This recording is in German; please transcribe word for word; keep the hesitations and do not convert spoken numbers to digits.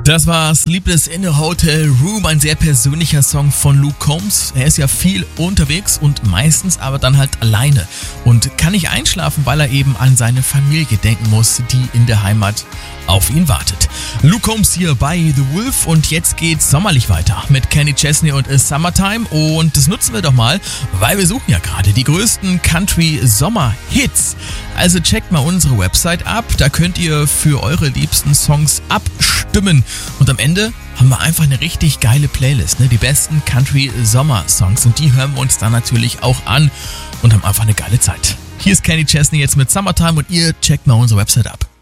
Das war Sleepless in a Hotel Room, ein sehr persönlicher Song von Luke Combs. Er ist ja viel unterwegs und meistens aber dann halt alleine und kann nicht einschlafen, weil er eben an seine Familie denken muss, die in der Heimat auf ihn wartet. Luke Combs hier bei The Wolf und jetzt geht's sommerlich weiter mit Kenny Chesney und A Summertime und das nutzen wir doch mal, weil wir suchen ja gerade die größten Country-Sommer-Hits. Also checkt mal unsere Website ab, da könnt ihr für eure liebsten Songs abstimmen und am Ende haben wir einfach eine richtig geile Playlist, ne? Die besten Country-Sommer-Songs und die hören wir uns dann natürlich auch an und haben einfach eine geile Zeit. Hier ist Kenny Chesney jetzt mit Summertime und ihr checkt mal unsere Website ab.